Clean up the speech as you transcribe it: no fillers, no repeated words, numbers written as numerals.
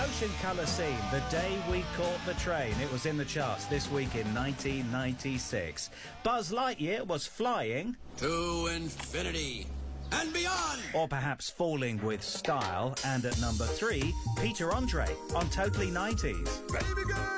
Ocean Colour Scene, The Day We Caught the Train. It was in the charts this week in 1996. Buzz Lightyear was flying. To infinity and beyond! Or perhaps falling with style. And at number 3, Peter Andre on Totally 90s. Baby girl!